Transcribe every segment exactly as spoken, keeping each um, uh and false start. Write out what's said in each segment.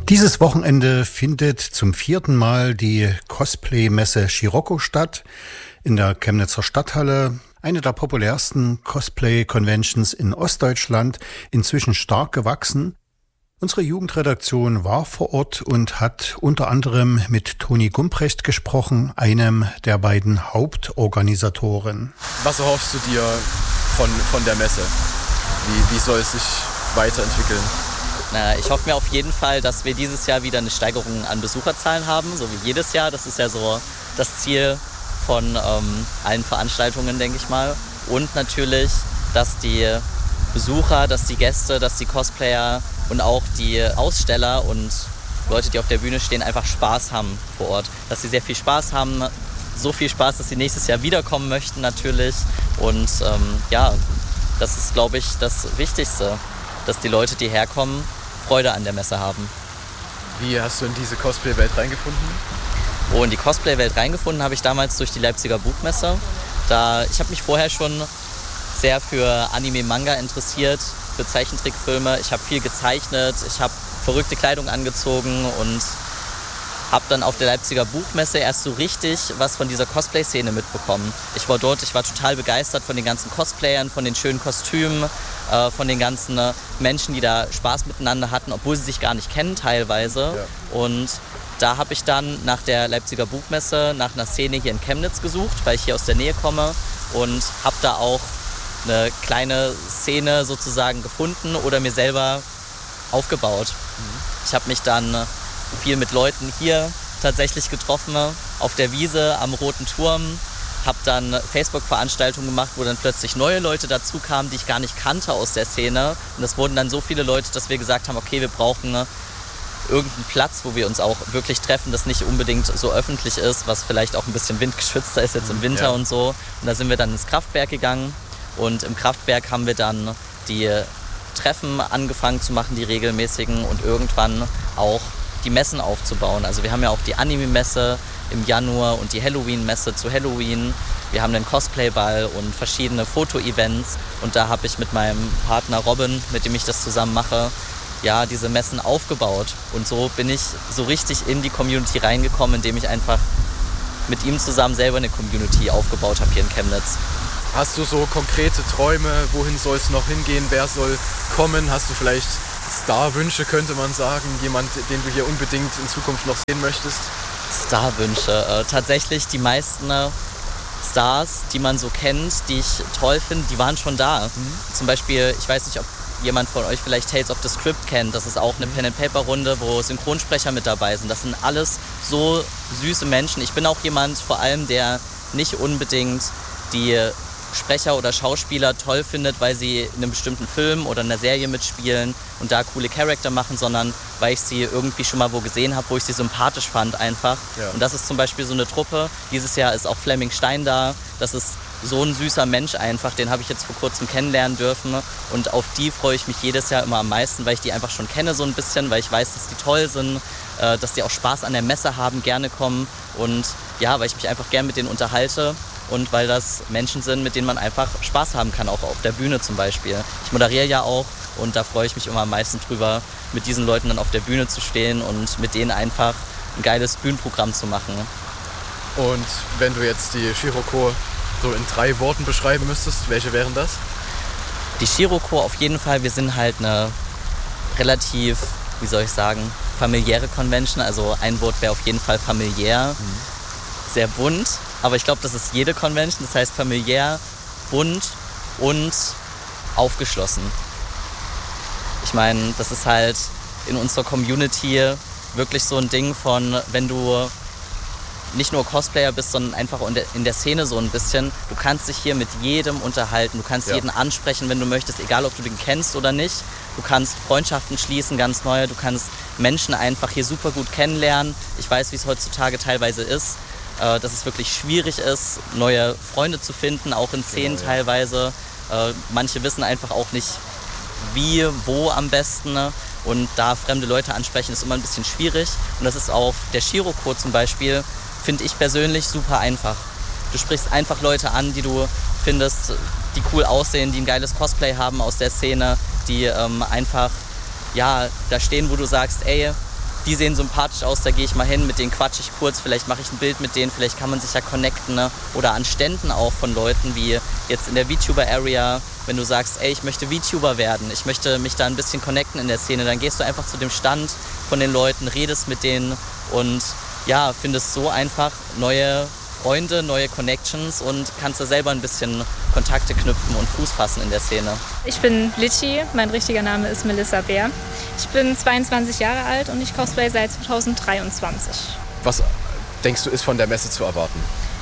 Dieses Wochenende findet zum vierten Mal die Cosplay-Messe Scirocco statt in der Chemnitzer Stadthalle. Eine der populärsten Cosplay-Conventions in Ostdeutschland, inzwischen stark gewachsen. Unsere Jugendredaktion war vor Ort und hat unter anderem mit Toni Gumprecht gesprochen, einem der beiden Hauptorganisatoren. Was erhoffst du dir von, von der Messe? Wie, wie soll es sich weiterentwickeln? Na, ich hoffe mir auf jeden Fall, dass wir dieses Jahr wieder eine Steigerung an Besucherzahlen haben, so wie jedes Jahr. Das ist ja so das Ziel von ähm, allen Veranstaltungen, denke ich mal. Und natürlich, dass die Besucher, dass die Gäste, dass die Cosplayer und auch die Aussteller und Leute, die auf der Bühne stehen, einfach Spaß haben vor Ort. Dass sie sehr viel Spaß haben, so viel Spaß, dass sie nächstes Jahr wiederkommen möchten natürlich. Und ähm, ja, das ist, glaube ich, das Wichtigste, dass die Leute, die herkommen, Freude an der Messe haben. Wie hast du in diese Cosplay-Welt reingefunden? Oh, in die Cosplay-Welt reingefunden habe ich damals durch die Leipziger Buchmesse. Da, ich habe mich vorher schon sehr für Anime-Manga interessiert, für Zeichentrickfilme. Ich habe viel gezeichnet, ich habe verrückte Kleidung angezogen und habe dann auf der Leipziger Buchmesse erst so richtig was von dieser Cosplay-Szene mitbekommen. Ich war dort, ich war total begeistert von den ganzen Cosplayern, von den schönen Kostümen, äh, von den ganzen äh, Menschen, die da Spaß miteinander hatten, obwohl sie sich gar nicht kennen teilweise. Ja. Und da habe ich dann nach der Leipziger Buchmesse nach einer Szene hier in Chemnitz gesucht, weil ich hier aus der Nähe komme und habe da auch eine kleine Szene sozusagen gefunden oder mir selber aufgebaut. Mhm. Ich habe mich dann viel mit Leuten hier tatsächlich getroffen, auf der Wiese am Roten Turm, habe dann Facebook-Veranstaltungen gemacht, wo dann plötzlich neue Leute dazu kamen, die ich gar nicht kannte aus der Szene. Und es wurden dann so viele Leute, dass wir gesagt haben, okay, wir brauchen irgendeinen Platz, wo wir uns auch wirklich treffen, das nicht unbedingt so öffentlich ist, was vielleicht auch ein bisschen windgeschützter ist jetzt im Winter ja. und so. Und da sind wir dann ins Kraftwerk gegangen und im Kraftwerk haben wir dann die Treffen angefangen zu machen, die regelmäßigen und irgendwann auch die Messen aufzubauen. Also wir haben ja auch die Anime-Messe im Januar und die Halloween-Messe zu Halloween. Wir haben den Cosplay-Ball und verschiedene Foto-Events und da habe ich mit meinem Partner Robin, mit dem ich das zusammen mache, ja, diese Messen aufgebaut. Und so bin ich so richtig in die Community reingekommen, indem ich einfach mit ihm zusammen selber eine Community aufgebaut habe hier in Chemnitz. Hast du so konkrete Träume, wohin soll es noch hingehen, wer soll kommen? Hast du vielleicht Starwünsche, könnte man sagen, jemand, den du hier unbedingt in Zukunft noch sehen möchtest? Starwünsche, äh, tatsächlich die meisten äh, Stars, die man so kennt, die ich toll finde, die waren schon da. Mhm. Zum Beispiel, ich weiß nicht, ob jemand von euch vielleicht Tales of the Script kennt, das ist auch eine Pen-and-Paper-Runde, wo Synchronsprecher mit dabei sind. Das sind alles so süße Menschen. Ich bin auch jemand vor allem, der nicht unbedingt die Sprecher oder Schauspieler toll findet, weil sie in einem bestimmten Film oder einer Serie mitspielen und da coole Charakter machen, sondern weil ich sie irgendwie schon mal wo gesehen habe, wo ich sie sympathisch fand einfach. Ja. Und das ist zum Beispiel so eine Truppe. Dieses Jahr ist auch Flemming Stein da. Das ist so ein süßer Mensch einfach, den habe ich jetzt vor kurzem kennenlernen dürfen und auf die freue ich mich jedes Jahr immer am meisten, weil ich die einfach schon kenne so ein bisschen, weil ich weiß, dass die toll sind, äh, dass die auch Spaß an der Messe haben, gerne kommen und ja, weil ich mich einfach gern mit denen unterhalte. Und weil das Menschen sind, mit denen man einfach Spaß haben kann, auch auf der Bühne zum Beispiel. Ich moderiere ja auch und da freue ich mich immer am meisten drüber, mit diesen Leuten dann auf der Bühne zu stehen und mit denen einfach ein geiles Bühnenprogramm zu machen. Und wenn du jetzt die Scirocco so in drei Worten beschreiben müsstest, welche wären das? Die Scirocco auf jeden Fall, wir sind halt eine relativ, wie soll ich sagen, familiäre Convention. Also ein Wort wäre auf jeden Fall familiär, mhm. sehr bunt. Aber ich glaube, das ist jede Convention, das heißt familiär, bunt und aufgeschlossen. Ich meine, das ist halt in unserer Community wirklich so ein Ding von, wenn du nicht nur Cosplayer bist, sondern einfach in der Szene so ein bisschen, du kannst dich hier mit jedem unterhalten, du kannst ja. jeden ansprechen, wenn du möchtest, egal ob du den kennst oder nicht. Du kannst Freundschaften schließen, ganz neue, du kannst Menschen einfach hier super gut kennenlernen. Ich weiß, wie es heutzutage teilweise ist. Dass es wirklich schwierig ist, neue Freunde zu finden, auch in Szenen genau, ja. teilweise. Manche wissen einfach auch nicht, wie, wo am besten. Und da fremde Leute ansprechen, ist immer ein bisschen schwierig. Und das ist auf der Scirocco zum Beispiel, finde ich persönlich super einfach. Du sprichst einfach Leute an, die du findest, die cool aussehen, die ein geiles Cosplay haben aus der Szene, die ähm, einfach ja, da stehen, wo du sagst, ey, die sehen sympathisch aus, da gehe ich mal hin, mit denen quatsche ich kurz, vielleicht mache ich ein Bild mit denen, vielleicht kann man sich ja connecten, ne? Oder an Ständen auch von Leuten, wie jetzt in der VTuber-Area, wenn du sagst, ey, ich möchte VTuber werden, ich möchte mich da ein bisschen connecten in der Szene, dann gehst du einfach zu dem Stand von den Leuten, redest mit denen und ja, findest so einfach neue Freunde, neue Connections und kannst da selber ein bisschen Kontakte knüpfen und Fuß fassen in der Szene. Ich bin Litchi, mein richtiger Name ist Melissa Bär. Ich bin zweiundzwanzig Jahre alt und ich cosplay seit zweitausenddreiundzwanzig. Was denkst du, ist von der Messe zu erwarten?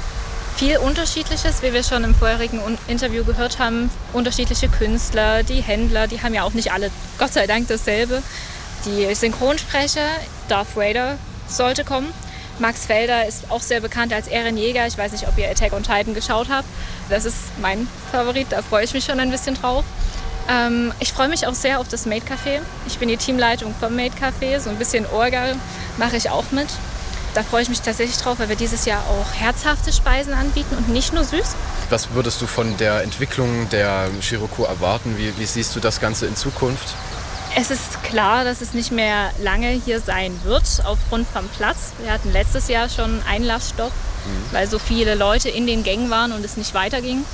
Viel Unterschiedliches, wie wir schon im vorherigen Interview gehört haben. Unterschiedliche Künstler, die Händler, die haben ja auch nicht alle, Gott sei Dank, dasselbe. Die Synchronsprecher, Darth Vader sollte kommen. Max Felder ist auch sehr bekannt als Ehrenjäger. Ich weiß nicht, ob ihr Attack on Titan geschaut habt. Das ist mein Favorit, da freue ich mich schon ein bisschen drauf. Ähm, ich freue mich auch sehr auf das Maid Café. Ich bin die Teamleitung vom Maid Café. So ein bisschen Orga mache ich auch mit. Da freue ich mich tatsächlich drauf, weil wir dieses Jahr auch herzhafte Speisen anbieten und nicht nur süß. Was würdest du von der Entwicklung der Shiroko erwarten? Wie, wie siehst du das Ganze in Zukunft? Es ist klar, dass es nicht mehr lange hier sein wird, aufgrund vom Platz. Wir hatten letztes Jahr schon einen Einlassstopp, mhm. weil so viele Leute in den Gängen waren und es nicht weiterging.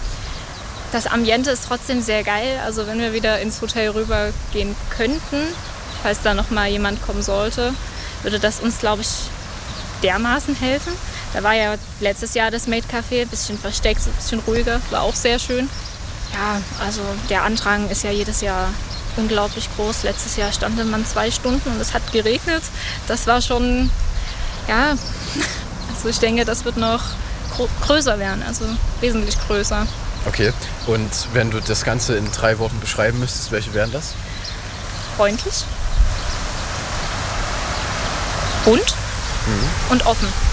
Das Ambiente ist trotzdem sehr geil. Also wenn wir wieder ins Hotel rübergehen könnten, falls da noch mal jemand kommen sollte, würde das uns, glaube ich, dermaßen helfen. Da war ja letztes Jahr das Maid Café, ein bisschen versteckt, ein bisschen ruhiger, war auch sehr schön. Ja, also der Andrang ist ja jedes Jahr unglaublich groß. Letztes Jahr stand man zwei Stunden und es hat geregnet. Das war schon, ja, also ich denke, das wird noch gro- größer werden, also wesentlich größer. Okay, und wenn du das Ganze in drei Worten beschreiben müsstest, welche wären das? Freundlich, bunt mhm. und offen.